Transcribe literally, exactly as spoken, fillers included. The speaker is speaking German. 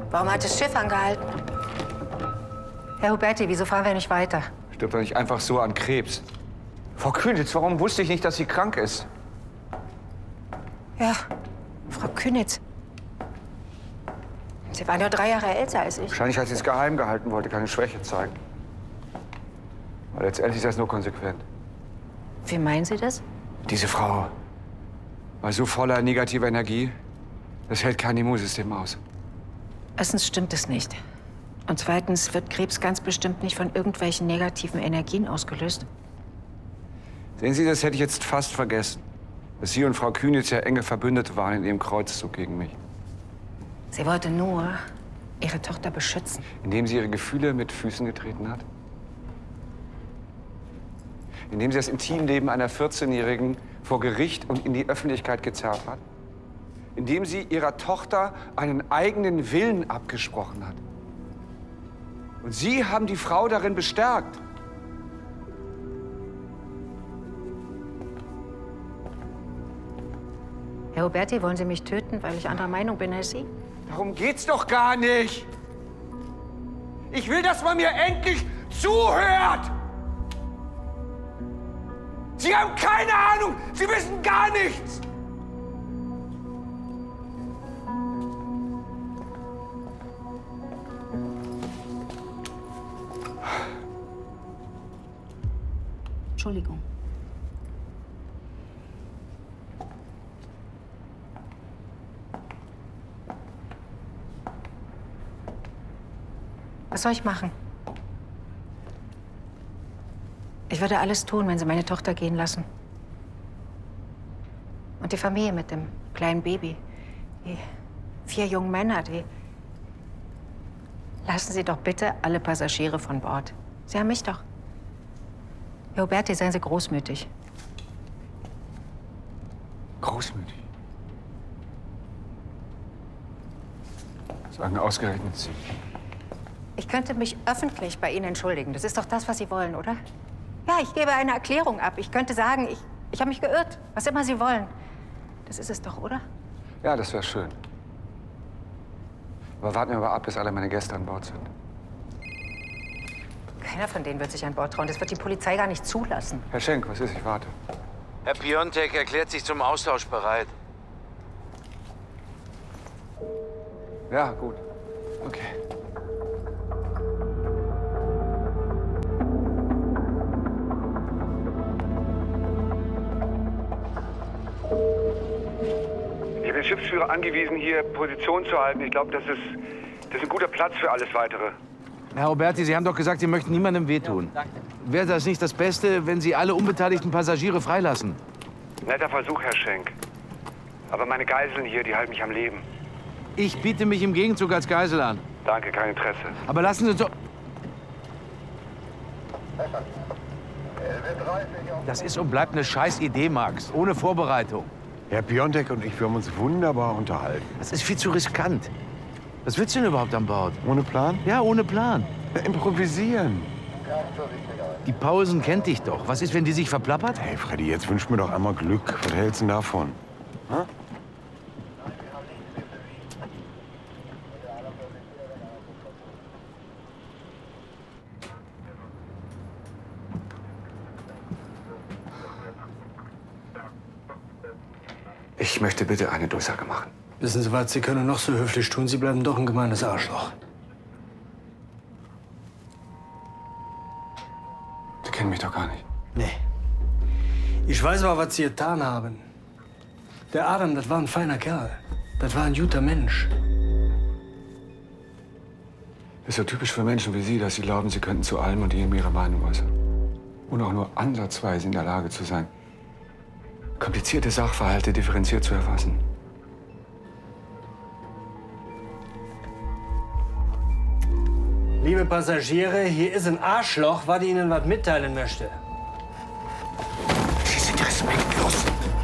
Warum hat das Schiff angehalten? Herr Huberti, wieso fahren wir nicht weiter? Stirbt doch nicht einfach so an Krebs. Frau Kühnitz, warum wusste ich nicht, dass sie krank ist? Ja, Frau Kühnitz. Sie war nur drei Jahre älter als ich. Wahrscheinlich, als sie es geheim gehalten wollte, keine Schwäche zeigen. Aber letztendlich ist das nur konsequent. Wie meinen Sie das? Diese Frau war so voller negativer Energie, das hält kein Immunsystem aus. Erstens stimmt es nicht. Und zweitens wird Krebs ganz bestimmt nicht von irgendwelchen negativen Energien ausgelöst. Sehen Sie, das hätte ich jetzt fast vergessen. Dass Sie und Frau Kühnitz ja enge Verbündete waren in Ihrem Kreuzzug gegen mich. Sie wollte nur ihre Tochter beschützen. Indem sie ihre Gefühle mit Füßen getreten hat? Indem sie das Intimleben einer vierzehnjährigen vor Gericht und in die Öffentlichkeit gezerrt hat? Indem sie ihrer Tochter einen eigenen Willen abgesprochen hat? Und Sie haben die Frau darin bestärkt. Herr Huberti, wollen Sie mich töten, weil ich anderer Meinung bin als Sie? Darum geht's doch gar nicht. Ich will, dass man mir endlich zuhört. Sie haben keine Ahnung. Sie wissen gar nichts. Entschuldigung. Was soll ich machen? Ich würde alles tun, wenn Sie meine Tochter gehen lassen. Und die Familie mit dem kleinen Baby. Die vier jungen Männer, die... Lassen Sie doch bitte alle Passagiere von Bord. Sie haben mich doch. Herr Huberti, seien Sie großmütig. Großmütig? Sagen ausgerechnet Sie. Ich könnte mich öffentlich bei Ihnen entschuldigen. Das ist doch das, was Sie wollen, oder? Ja, ich gebe eine Erklärung ab. Ich könnte sagen, ich, ich habe mich geirrt. Was immer Sie wollen. Das ist es doch, oder? Ja, das wäre schön. Aber warten wir mal ab, bis alle meine Gäste an Bord sind. Keiner von denen wird sich an Bord trauen. Das wird die Polizei gar nicht zulassen. Herr Schenk, was ist? Ich warte. Herr Piontek erklärt sich zum Austausch bereit. Ja, gut. Okay. Ich habe den Schiffsführer angewiesen, hier Position zu halten. Ich glaube, das ist, das ist ein guter Platz für alles Weitere. Herr Huberti, Sie haben doch gesagt, Sie möchten niemandem wehtun. Wäre das nicht das Beste, wenn Sie alle unbeteiligten Passagiere freilassen? Netter Versuch, Herr Schenk. Aber meine Geiseln hier, die halten mich am Leben. Ich biete mich im Gegenzug als Geisel an. Danke, kein Interesse. Aber lassen Sie uns doch... Das ist und bleibt eine Scheißidee, Max. Ohne Vorbereitung. Herr Piontek und ich, wir haben uns wunderbar unterhalten. Das ist viel zu riskant. Was willst du denn überhaupt an Bord? Ohne Plan? Ja, ohne Plan. Ja, improvisieren. Die Pausen kennt dich doch. Was ist, wenn die sich verplappert? Hey, Freddy, jetzt wünsch mir doch einmal Glück. Was hältst du denn davon? Ha? Ich möchte bitte eine Durchsage machen. Wissen Sie was, Sie können noch so höflich tun, Sie bleiben doch ein gemeines Arschloch. Sie kennen mich doch gar nicht. Nee. Ich weiß aber, was Sie getan haben. Der Adam, das war ein feiner Kerl. Das war ein guter Mensch. Das ist so typisch für Menschen wie Sie, dass Sie glauben, Sie könnten zu allem und jedem Ihre Meinung äußern. Und auch nur ansatzweise in der Lage zu sein, komplizierte Sachverhalte differenziert zu erfassen. Liebe Passagiere, hier ist ein Arschloch, was Ihnen was mitteilen möchte.